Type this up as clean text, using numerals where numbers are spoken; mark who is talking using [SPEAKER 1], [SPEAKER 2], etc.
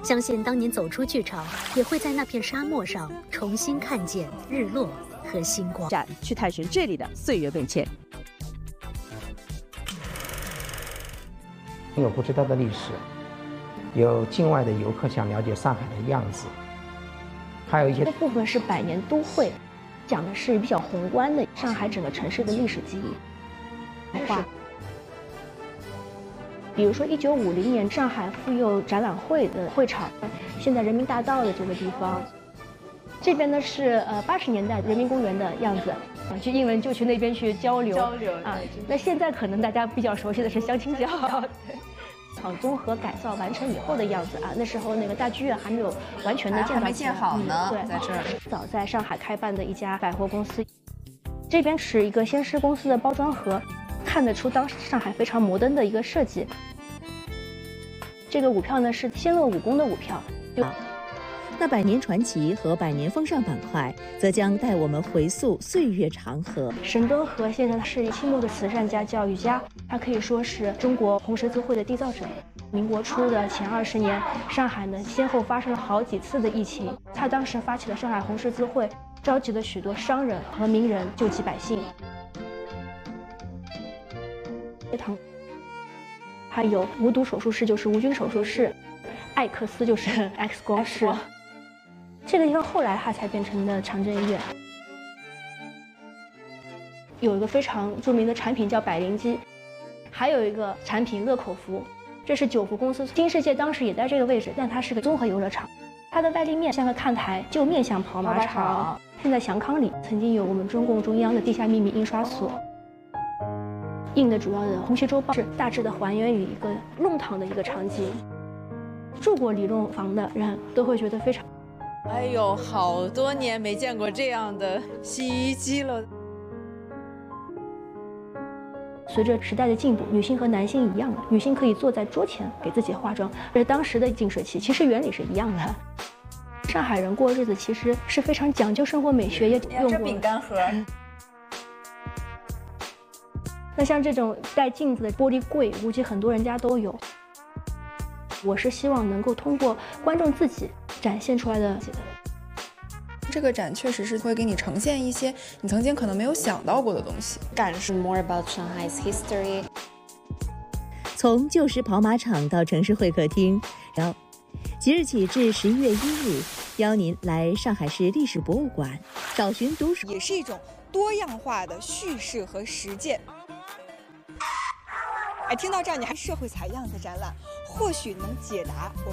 [SPEAKER 1] 相信当您走出剧场，也会在那片沙漠上重新看见日落和星光。
[SPEAKER 2] 去探寻这里的岁月变迁。
[SPEAKER 3] 有不知道的历史，有境外的游客想了解上海的样子，还有一些
[SPEAKER 4] 部分是百年都会，讲的是比较宏观的上海整个城市的历史记忆。比如说1950年上海妇幼展览会的会场，现在人民大道的这个地方，这边呢是80年代人民公园的样子，去英文就去那边去交流啊。那现在可能大家比较熟悉的是相亲角，对，厂综合改造完成以后的样子啊。那时候那个大剧院还没有完全的建造起来，
[SPEAKER 5] 还没建好呢，
[SPEAKER 4] 对，
[SPEAKER 5] 在这儿。
[SPEAKER 4] 早在上海开办的一家百货公司，这边是一个先施公司的包装盒。看得出当时上海非常摩登的一个设计。这个舞票呢是仙乐武功的舞票。
[SPEAKER 2] 那百年传奇和百年风尚板块则将带我们回溯岁月长河。
[SPEAKER 4] 沈敦和先生是清末的慈善家、教育家，他可以说是中国红十字会的缔造者。民国初的前20年，上海呢先后发生了好几次的疫情，他当时发起了上海红十字会，召集了许多商人和名人救济百姓。还有无毒手术室，就是无菌手术室；艾克斯就是 X 光室。这个地方后来它才变成的长征医院。有一个非常著名的产品叫百灵机，还有一个产品乐口福，这是九福公司。新世界当时也在这个位置，但它是个综合游乐场，它的外立面像个看台，就面向跑马场。现在祥康里曾经有我们中共中央的地下秘密印刷所。印的主要的《红旗周报》是大致的还原于一个弄堂的一个场景，住过李弄房的人都会觉得非常。
[SPEAKER 5] 哎呦，好多年没见过这样的洗衣机了。
[SPEAKER 4] 随着时代的进步，女性和男性一样的，女性可以坐在桌前给自己化妆，而当时的净水器其实原理是一样的。上海人过日子其实是非常讲究生活美学，也用过
[SPEAKER 5] 饼干盒。
[SPEAKER 4] 那像这种带镜子的玻璃柜，估计很多人家都有。我是希望能够通过观众自己展现出来的。
[SPEAKER 6] 这个展确实是会给你呈现一些你曾经可能没有想到过的东西。
[SPEAKER 7] 感受 more about Shanghai's history。
[SPEAKER 2] 从旧时跑马场到城市会客厅，即日起至11月1日，邀您来上海市历史博物馆找寻读书，
[SPEAKER 8] 也是一种多样化的叙事和实践。听到这儿，你还社会采样的展览，或许能解答我